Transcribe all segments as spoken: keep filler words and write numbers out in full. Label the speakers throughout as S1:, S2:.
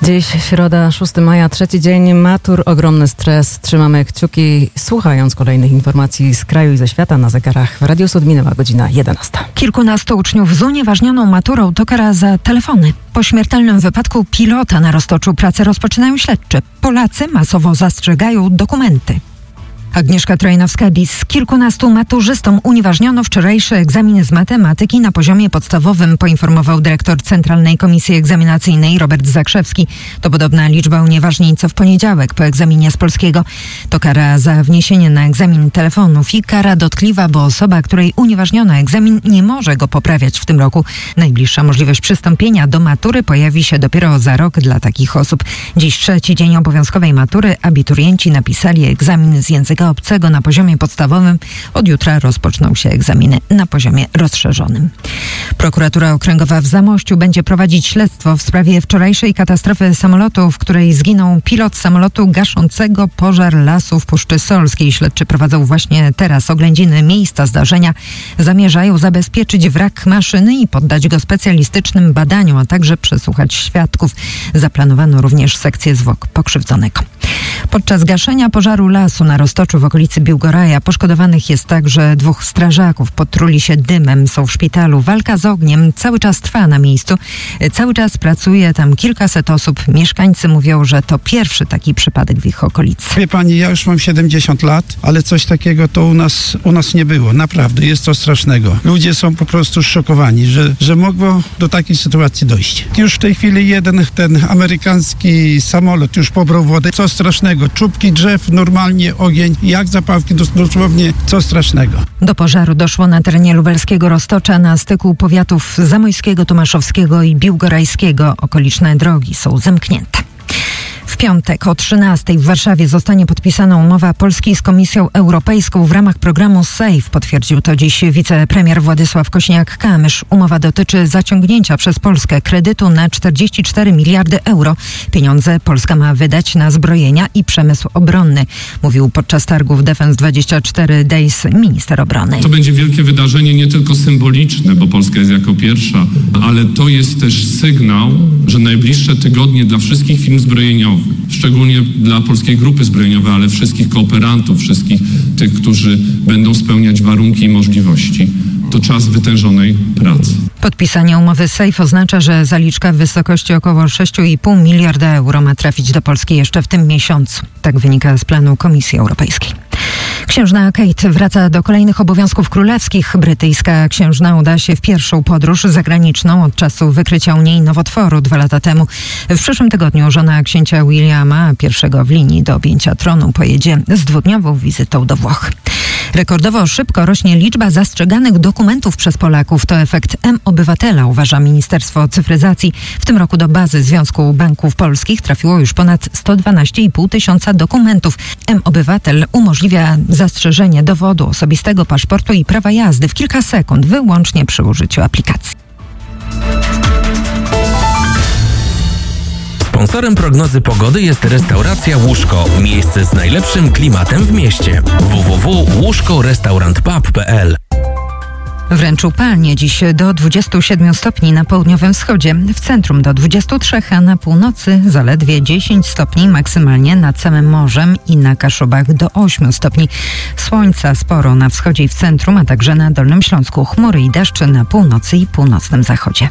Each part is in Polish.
S1: Dziś środa, szóstego maja, trzeci dzień matur, ogromny stres. Trzymamy kciuki, słuchając kolejnych informacji z kraju i ze świata na zegarach. W Radiu Sud minęła godzina jedenasta.
S2: Kilkunastu uczniów z unieważnioną maturą to kara za telefony. Po śmiertelnym wypadku pilota na Roztoczu pracę rozpoczynają śledczy. Polacy masowo zastrzegają dokumenty. Agnieszka Trojnowska-Bis. Kilkunastu maturzystom unieważniono wczorajszy egzamin z matematyki na poziomie podstawowym, poinformował dyrektor Centralnej Komisji Egzaminacyjnej Robert Zakrzewski. To podobna liczba unieważnień co w poniedziałek po egzaminie z polskiego. To kara za wniesienie na egzamin telefonów i kara dotkliwa, bo osoba, której unieważniono egzamin, nie może go poprawiać w tym roku. Najbliższa możliwość przystąpienia do matury pojawi się dopiero za rok dla takich osób. Dziś trzeci dzień obowiązkowej matury. Abiturienci napisali egzamin z języka obcego na poziomie podstawowym. Od jutra rozpoczną się egzaminy na poziomie rozszerzonym. Prokuratura Okręgowa w Zamościu będzie prowadzić śledztwo w sprawie wczorajszej katastrofy samolotu, w której zginął pilot samolotu gaszącego pożar lasu w Puszczy Solskiej. Śledczy prowadzą właśnie teraz oględziny miejsca zdarzenia. Zamierzają zabezpieczyć wrak maszyny i poddać go specjalistycznym badaniom, a także przesłuchać świadków. Zaplanowano również sekcję zwłok pokrzywdzonego. Podczas gaszenia pożaru lasu na Roztoczu w okolicy Biłgoraja poszkodowanych jest także dwóch strażaków. Potruli się dymem, są w szpitalu. Walka z ogniem cały czas trwa na miejscu. Cały czas pracuje tam kilkaset osób. Mieszkańcy mówią, że to pierwszy taki przypadek w ich okolicy.
S3: Wie pani, ja już mam siedemdziesiąt lat, ale coś takiego to u nas, u nas nie było. Naprawdę, jest to strasznego. Ludzie są po prostu szokowani, że, że mogło do takiej sytuacji dojść. Już w tej chwili jeden ten amerykański samolot już pobrał wodę. Co strasznego. Czubki drzew, normalnie ogień, jak zapałki, dosłownie co strasznego.
S2: Do pożaru doszło na terenie lubelskiego Roztocza na styku powiatów zamojskiego, tomaszowskiego i biłgorajskiego. Okoliczne drogi są zamknięte. W piątek o trzynastej w Warszawie zostanie podpisana umowa Polski z Komisją Europejską w ramach programu SAFE. Potwierdził to dziś wicepremier Władysław Kośniak-Kamysz. Umowa dotyczy zaciągnięcia przez Polskę kredytu na czterdzieści cztery miliardy euro. Pieniądze Polska ma wydać na zbrojenia i przemysł obronny, mówił podczas targów Defense dwadzieścia cztery Days minister obrony.
S4: To będzie wielkie wydarzenie, nie tylko symboliczne, bo Polska jest jako pierwsza, ale to jest też sygnał, że najbliższe tygodnie dla wszystkich firm zbrojeniowych, szczególnie dla Polskiej Grupy Zbrojeniowej, ale wszystkich kooperantów, wszystkich tych, którzy będą spełniać warunki i możliwości. To czas wytężonej pracy.
S2: Podpisanie umowy SAFE oznacza, że zaliczka w wysokości około sześć i pół miliarda euro ma trafić do Polski jeszcze w tym miesiącu. Tak wynika z planu Komisji Europejskiej. Księżna Kate wraca do kolejnych obowiązków królewskich. Brytyjska księżna uda się w pierwszą podróż zagraniczną od czasu wykrycia u niej nowotworu dwa lata temu. W przyszłym tygodniu żona księcia Williama, pierwszego w linii do objęcia tronu, pojedzie z dwudniową wizytą do Włoch. Rekordowo szybko rośnie liczba zastrzeganych dokumentów przez Polaków. To efekt M-Obywatela, uważa Ministerstwo Cyfryzacji. W tym roku do bazy Związku Banków Polskich trafiło już ponad sto dwanaście i pół tysiąca dokumentów. M-Obywatel umożliwia zastrzeżenie dowodu osobistego, paszportu i prawa jazdy w kilka sekund, wyłącznie przy użyciu aplikacji.
S5: Sponsorem prognozy pogody jest restauracja Łóżko. Miejsce z najlepszym klimatem w mieście. w w w kropka łóżko restaurant pub kropka p l.
S2: Wręcz upalnie dziś do dwudziestu siedmiu stopni na południowym wschodzie, w centrum do dwudziestu trzech, a na północy zaledwie dziesięć stopni, maksymalnie nad samym morzem i na Kaszubach do ośmiu stopni. Słońca sporo na wschodzie i w centrum, a także na Dolnym Śląsku. Chmury i deszcz na północy i północnym zachodzie.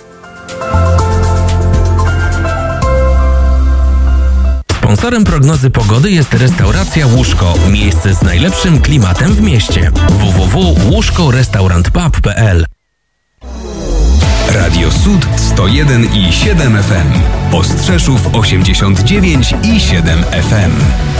S5: Sponsorem prognozy pogody jest restauracja Łóżko. Miejsce z najlepszym klimatem w mieście. w w w kropka łóżko restaurant pub kropka p l.
S6: Radio Sud sto jeden i siedem F M. Ostrzeszów osiemdziesiąt dziewięć i siedem F M.